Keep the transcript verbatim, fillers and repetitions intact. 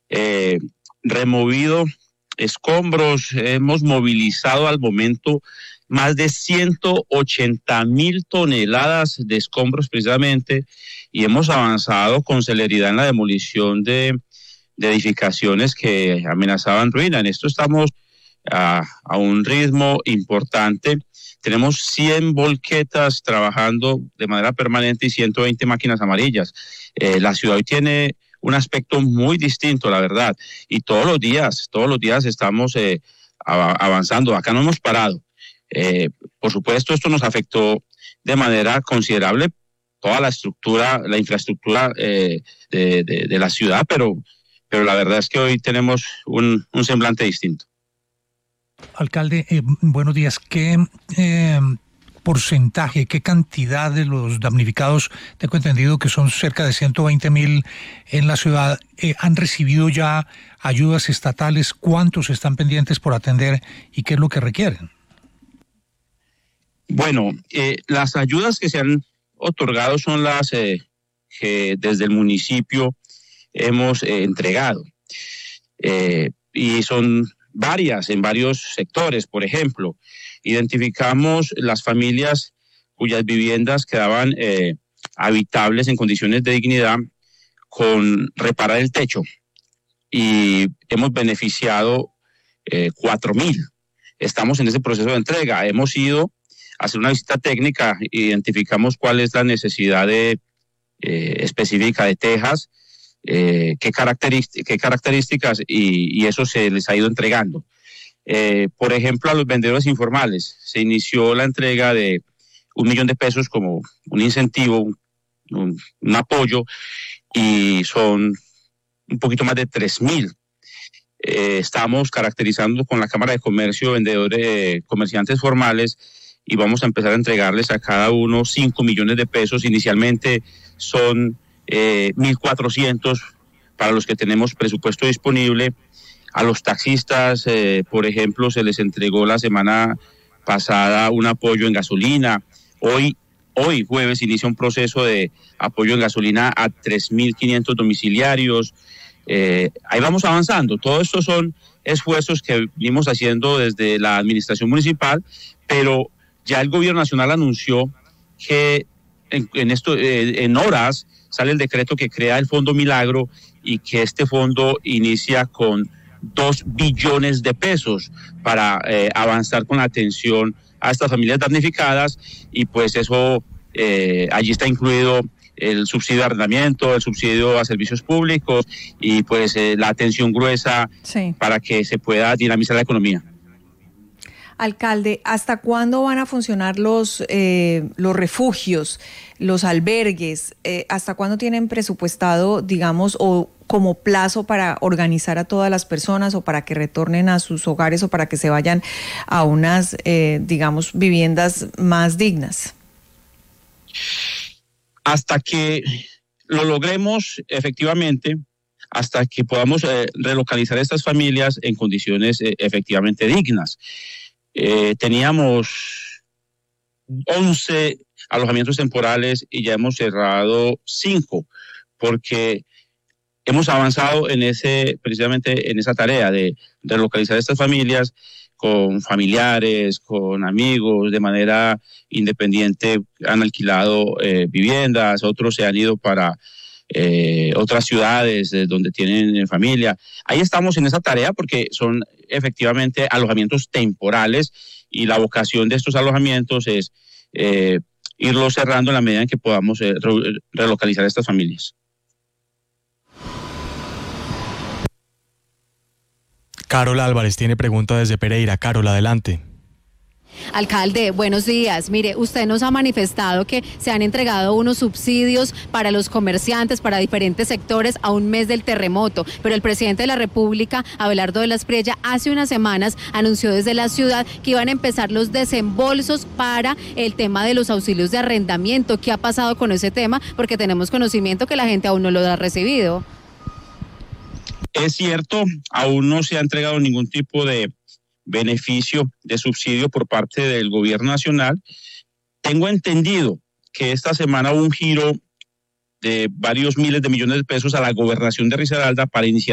eh, removido escombros, hemos movilizado al momento más de ciento ochenta mil toneladas de escombros precisamente, y hemos avanzado con celeridad en la demolición de, de edificaciones que amenazaban ruina. En esto estamos a, a un ritmo importante. Tenemos cien volquetas trabajando de manera permanente y ciento veinte máquinas amarillas. Eh, la ciudad hoy tiene un aspecto muy distinto, la verdad, y todos los días, todos los días estamos eh, avanzando. Acá no hemos parado. Eh, por supuesto, esto nos afectó de manera considerable toda la estructura, la infraestructura eh, de, de, de la ciudad, pero, pero la verdad es que hoy tenemos un, un semblante distinto. Alcalde, eh, buenos días. ¿Qué eh, porcentaje, qué cantidad de los damnificados, tengo entendido que son cerca de ciento veinte mil en la ciudad, eh, han recibido ya ayudas estatales? ¿Cuántos están pendientes por atender y qué es lo que requieren? Bueno, eh, las ayudas que se han otorgado son las eh, que desde el municipio hemos eh, entregado. Eh, y son varias en varios sectores. Por ejemplo, identificamos las familias cuyas viviendas quedaban eh, habitables en condiciones de dignidad con reparar el techo, y hemos beneficiado eh, cuatro mil. Estamos en ese proceso de entrega. Hemos ido a hacer una visita técnica, identificamos cuál es la necesidad de, eh, específica de tejas, Eh, qué, características, qué características y, y eso se les ha ido entregando. Eh, por ejemplo, a los vendedores informales se inició la entrega de un millón de pesos como un incentivo, un, un, un apoyo, y son un poquito más de tres mil. Eh, estamos caracterizando con la Cámara de Comercio vendedores, eh, comerciantes formales, y vamos a empezar a entregarles a cada uno cinco millones de pesos. Inicialmente son Eh, mil cuatrocientos para los que tenemos presupuesto disponible. A los taxistas, eh, por ejemplo, se les entregó la semana pasada un apoyo en gasolina. Hoy, hoy jueves, inicia un proceso de apoyo en gasolina a tres mil quinientos domiciliarios. Eh, ahí vamos avanzando. Todo esto son esfuerzos que venimos haciendo desde la administración municipal, pero ya el gobierno nacional anunció que en, en, esto, eh, en horas sale el decreto que crea el Fondo Milagro, y que este fondo inicia con dos billones de pesos para eh, avanzar con la atención a estas familias damnificadas, y pues eso, eh, allí está incluido el subsidio de arrendamiento, el subsidio a servicios públicos y pues eh, la atención gruesa, sí, para que se pueda dinamizar la economía. Alcalde, ¿hasta cuándo van a funcionar los, eh, los refugios, los albergues? Eh, ¿Hasta cuándo tienen presupuestado, digamos, o como plazo para organizar a todas las personas, o para que retornen a sus hogares, o para que se vayan a unas, eh, digamos, viviendas más dignas? Hasta que lo logremos efectivamente, hasta que podamos eh, relocalizar a estas familias en condiciones eh, efectivamente dignas. Eh, teníamos once alojamientos temporales y ya hemos cerrado cinco, porque hemos avanzado en ese, precisamente en esa tarea de relocalizar a estas familias con familiares, con amigos, de manera independiente. Han alquilado eh, viviendas, otros se han ido para eh, otras ciudades eh, donde tienen familia. Ahí estamos en esa tarea porque son efectivamente alojamientos temporales, y la vocación de estos alojamientos es eh, irlos cerrando en la medida en que podamos eh, re- relocalizar a estas familias. Carol Álvarez tiene pregunta desde Pereira. Carol, adelante. Alcalde, buenos días. Mire, usted nos ha manifestado que se han entregado unos subsidios para los comerciantes, para diferentes sectores, a un mes del terremoto, pero el presidente de la República, Abelardo de la Espriella, hace unas semanas anunció desde la ciudad que iban a empezar los desembolsos para el tema de los auxilios de arrendamiento. ¿Qué ha pasado con ese tema? Porque tenemos conocimiento que la gente aún no lo ha recibido. Es cierto, aún no se ha entregado ningún tipo de beneficio de subsidio por parte del gobierno nacional. Tengo entendido que esta semana hubo un giro de varios miles de millones de pesos a la gobernación de Risaralda para iniciar